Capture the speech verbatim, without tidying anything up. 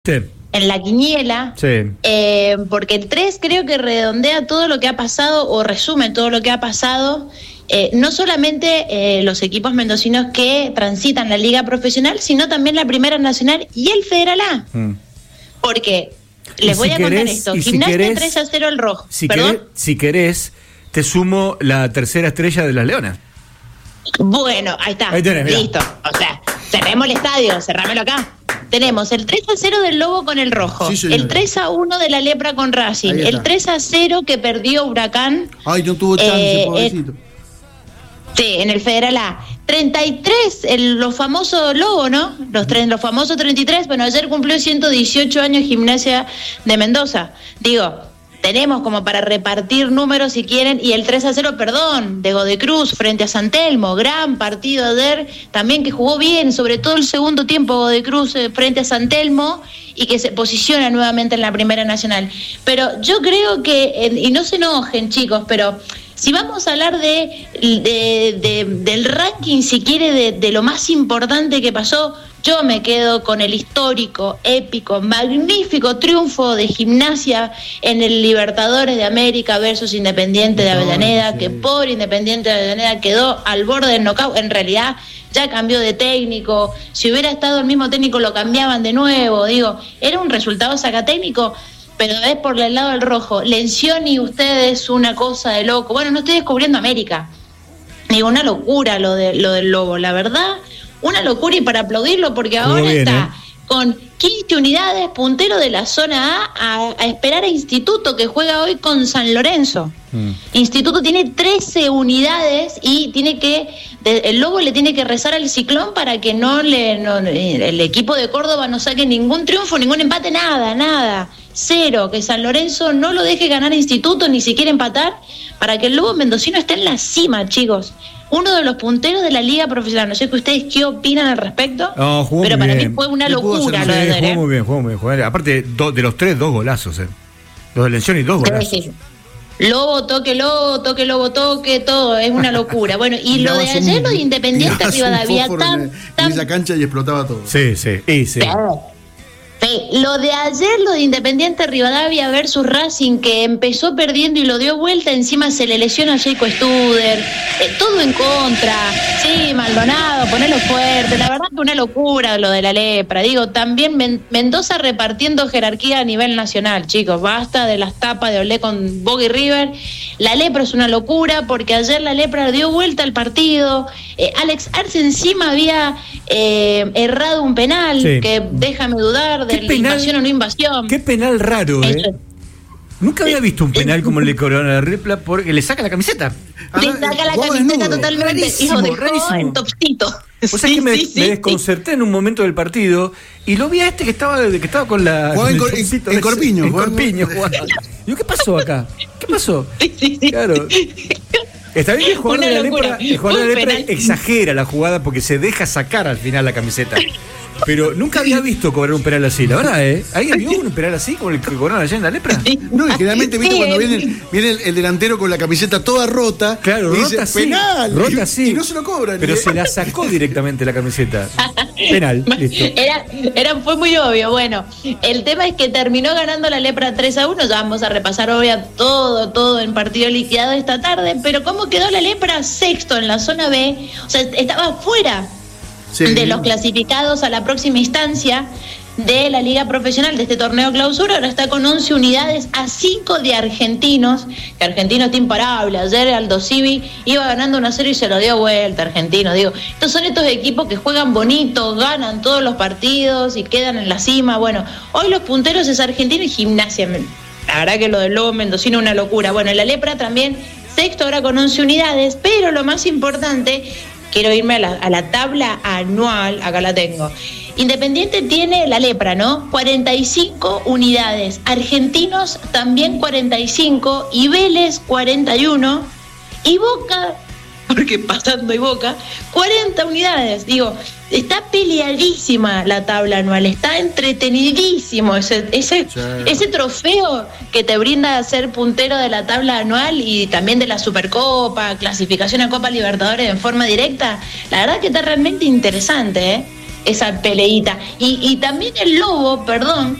Sí. En la quiniela, sí. eh, porque el tres creo que redondea todo lo que ha pasado o resume todo lo que ha pasado, eh, no solamente eh, los equipos mendocinos que transitan la liga profesional, sino también la Primera Nacional y el Federal A. Mm. Porque les voy si a querés, contar esto, Gimnasia si querés, tres a cero el Rojo. Si querés, si querés, te sumo la tercera estrella de las Leonas. Bueno, ahí está, ahí tenés, listo. O sea, cerremos el estadio, cerrámelo acá. Tenemos el tres a cero del Lobo con el Rojo, sí, el tres a uno de la Lepra con Racing, el tres a cero que perdió Huracán. Ay, no tuvo chance, eh, pobrecito. Eh, sí, en el Federal A. treinta y tres, el, los famosos Lobo, ¿no? Los, tres, los famosos treinta y tres. Bueno, ayer cumplió ciento dieciocho años Gimnasia de Mendoza. Digo, tenemos como para repartir números si quieren, y el tres a cero, perdón, de Godoy Cruz frente a San Telmo, gran partido ayer, también que jugó bien, sobre todo el segundo tiempo Godoy Cruz eh, frente a San Telmo, y que se posiciona nuevamente en la Primera Nacional. Pero yo creo que, eh, y no se enojen chicos, pero si vamos a hablar de, de, de del ranking, si quiere, de, de lo más importante que pasó, yo me quedo con el histórico, épico, magnífico triunfo de Gimnasia en el Libertadores de América versus Independiente de Avellaneda, sí. Que por Independiente de Avellaneda quedó al borde del knockout. En realidad ya cambió de técnico, si hubiera estado el mismo técnico lo cambiaban de nuevo, digo, era un resultado sacatécnico, pero es por el lado del Rojo. Lencioni, ustedes, una cosa de loco. Bueno, no estoy descubriendo América, digo, una locura lo, de, lo del Lobo, la verdad. Una locura, y para aplaudirlo, porque ahora bien, está ¿eh? con quince unidades, puntero de la zona A, a, a esperar a Instituto, que juega hoy con San Lorenzo. Mm. Instituto tiene trece unidades y tiene que, de, el Lobo le tiene que rezar al Ciclón para que no le, no, el equipo de Córdoba no saque ningún triunfo, ningún empate, nada, nada. Cero, que San Lorenzo no lo deje ganar a Instituto, ni siquiera empatar, para que el Lobo mendocino esté en la cima, chicos. Uno de los punteros de la liga profesional. No sé que ustedes qué opinan al respecto, no, pero para bien. mí fue una locura lo de ayer. Jugó muy bien, jugó muy bien. Jugó. Aparte, do, de los tres, dos golazos. Eh. Los de Lencioni, dos golazos. Sí, sí. Lobo, toque, Lobo, toque, Lobo, toque, todo. Es una locura. Bueno, y lo de ayer, un, lo de Independiente Rivadavia, tan, en, tan... en esa cancha y explotaba todo. Sí, sí, sí. sí. Claro. Sí, lo de ayer, lo de Independiente Rivadavia versus Racing, que empezó perdiendo y lo dio vuelta, encima se le lesiona a Jaco Studer, eh, todo en contra, sí, Maldonado, ponelo fuerte, la verdad que una locura lo de la Lepra. Digo, también Men- Mendoza repartiendo jerarquía a nivel nacional, chicos, basta de las tapas de Olé con Boca y River. La Lepra es una locura, porque ayer la Lepra dio vuelta al partido, eh, Alex Arce encima había eh, errado un penal, sí. que déjame dudar de la invasión o no invasión. Qué penal raro, ¿eh? Eso. Nunca había visto un penal como el de Corona de Repla, porque le saca la camiseta. Le saca la camiseta desnudo. Totalmente. Rarísimo, y lo dejó rarísimo. en topcito. O sea, sí, que me, sí, me desconcerté sí. en un momento del partido y lo vi a este que estaba que estaba con la con en, cor, en, en Corpiño. En Corpiño jugando. Digo, ¿qué pasó acá? ¿Qué pasó? Sí, sí, sí. Claro. Está bien que el jugador de la Lepra, el jugador de la Lepra exagera la jugada porque se deja sacar al final la camiseta. Pero nunca había visto cobrar un penal así, la verdad, ¿eh? ¿Alguien vio un penal así como el que cobraron allá en la Lepra? No, y generalmente, ¿viste? Cuando viene, viene el, el delantero con la camiseta toda rota, claro, y rota dice, sí, penal, rota y, sí. y no se lo cobran. Pero se la sacó directamente la camiseta. Penal, listo. Era, era, fue muy obvio. Bueno, el tema es que terminó ganando la Lepra tres a uno. Ya vamos a repasar, obvio, todo, todo en partido liquidado esta tarde. Pero ¿cómo quedó la Lepra? Sexto en la zona B. O sea, estaba fuera sí. de los clasificados a la próxima instancia de la liga profesional de este torneo clausura. Ahora está con once unidades a cinco de Argentinos, que Argentino está imparable. Ayer Aldo Civi iba ganando uno a cero y se lo dio vuelta Argentino. Digo, estos son estos equipos que juegan bonito, ganan todos los partidos y quedan en la cima. Bueno, hoy los punteros es Argentino y Gimnasia. La verdad que lo del Lobo mendocino es una locura. Bueno, la Lepra también sexto ahora con once unidades, pero lo más importante, quiero irme a la, a la tabla anual, acá la tengo. Independiente tiene la Lepra, ¿no? cuarenta y cinco unidades, Argentinos también cuarenta y cinco, y Vélez cuarenta y uno, y Boca, porque pasando y Boca, cuarenta unidades. Digo, está peleadísima la tabla anual, está entretenidísimo ese, ese, sí. ese trofeo que te brinda ser puntero de la tabla anual y también de la Supercopa, clasificación a Copa Libertadores en forma directa. La verdad que está realmente interesante, ¿eh? esa peleita. Y, y también el Lobo, perdón,